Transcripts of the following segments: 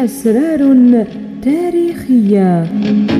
أسرار تاريخية.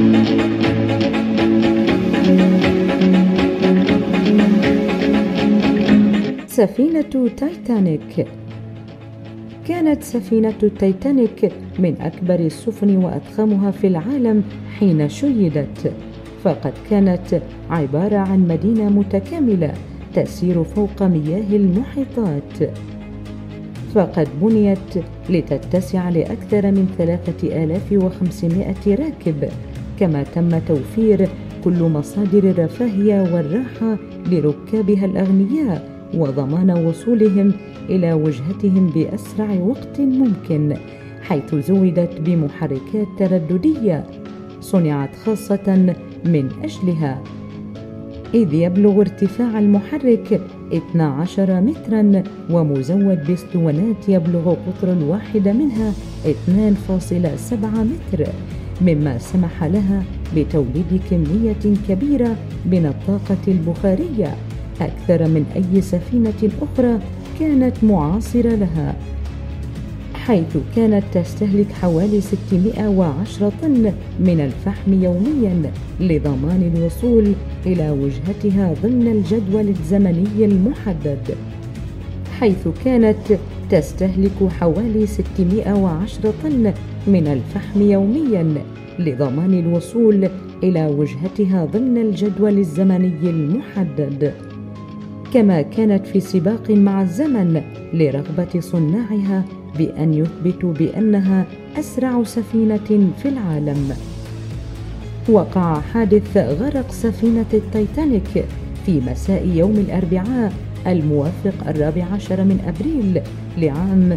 سفينة تايتانيك. كانت سفينة تايتانيك من أكبر السفن وأضخمها في العالم حين شيدت، فقد كانت عبارة عن مدينة متكاملة تسير فوق مياه المحيطات، فقد بنيت لتتسع لأكثر من 3500 راكب، كما تم توفير كل مصادر الرفاهية والراحة لركابها الأغنياء وضمان وصولهم إلى وجهتهم بأسرع وقت ممكن، حيث زودت بمحركات ترددية صنعت خاصة من أجلها، إذ يبلغ ارتفاع المحرك 12 متراً ومزود باسطوانات يبلغ قطر الواحدة منها 2.7 متر، مما سمح لها بتوليد كمية كبيرة من الطاقة البخارية أكثر من أي سفينة أخرى كانت معاصرة لها، حيث كانت تستهلك حوالي 610 طن من الفحم يومياً لضمان الوصول إلى وجهتها ضمن الجدول الزمني المحدد، حيث كانت تستهلك حوالي 610 طن من الفحم يومياً لضمان الوصول إلى وجهتها ضمن الجدول الزمني المحدد. كما كانت في سباق مع الزمن لرغبة صناعها بأن يثبتوا بأنها أسرع سفينة في العالم. وقع حادث غرق سفينة التايتانيك في مساء يوم الأربعاء الموافق 14 من أبريل لعام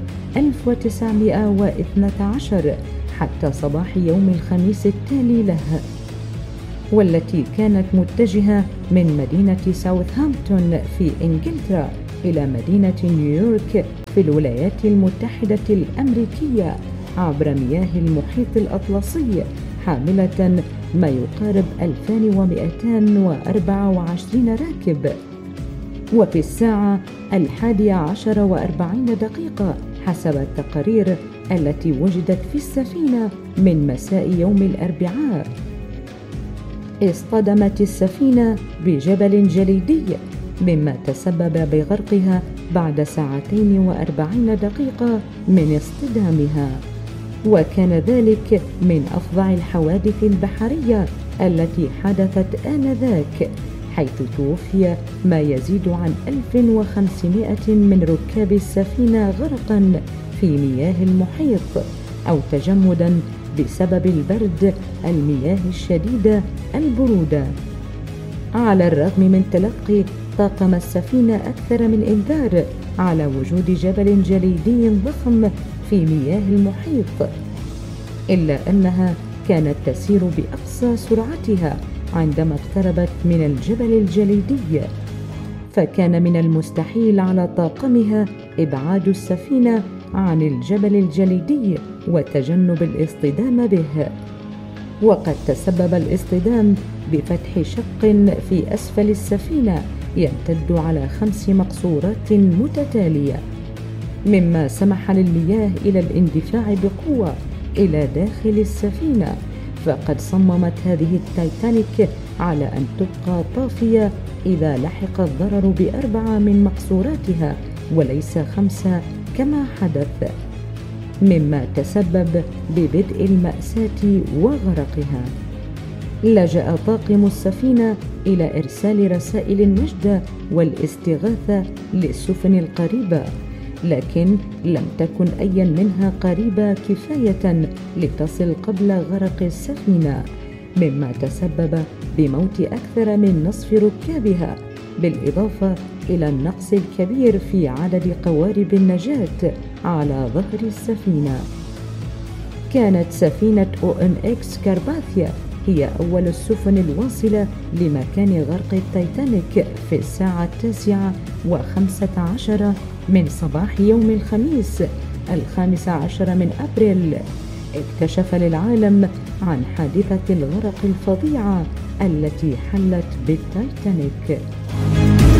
1912 حتى صباح يوم الخميس التالي له، والتي كانت متجهة من مدينة ساوثهامبتون في إنجلترا إلى مدينة نيويورك في الولايات المتحدة الأمريكية عبر مياه المحيط الأطلسي، حاملة ما يقارب 2224 راكب. وفي الساعة 11:40 حسب التقارير التي وجدت في السفينة من مساء يوم الأربعاء، اصطدمت السفينة بجبل جليدي، مما تسبب بغرقها بعد 2:40 من اصطدامها، وكان ذلك من أفظع الحوادث البحرية التي حدثت آنذاك، حيث توفي ما يزيد عن 1500 من ركاب السفينة غرقا في مياه المحيط أو تجمدا بسبب البرد، المياه الشديدة، البرودة. على الرغم من تلقي طاقم السفينة أكثر من إنذار على وجود جبل جليدي ضخم في مياه المحيط، إلا أنها كانت تسير بأقصى سرعتها عندما اقتربت من الجبل الجليدي، فكان من المستحيل على طاقمها إبعاد السفينة عن الجبل الجليدي وتجنب الاصطدام به. وقد تسبب الاصطدام بفتح شق في أسفل السفينة يمتد على 5 مقصورات متتالية، مما سمح للمياه إلى الاندفاع بقوة إلى داخل السفينة. فقد صممت هذه التايتانيك على أن تبقى طافية إذا لحق الضرر ب4 من مقصوراتها وليس 5 كما حدث، مما تسبب ببدء المأساة وغرقها. لجأ طاقم السفينة إلى إرسال رسائل النجدة والاستغاثة للسفن القريبة، لكن لم تكن أي منها قريبة كفاية لتصل قبل غرق السفينة، مما تسبب بموت أكثر من نصف ركابها، بالإضافة إلى النقص الكبير في عدد قوارب النجاة على ظهر السفينة. كانت سفينة OMX كارباثيا هي أول السفن الواصلة لمكان غرق التايتانيك في الساعة 9:15 من صباح يوم الخميس 15 من أبريل، اكتشف للعالم عن حادثة الغرق الفظيعة التي حلت بالتايتانيك.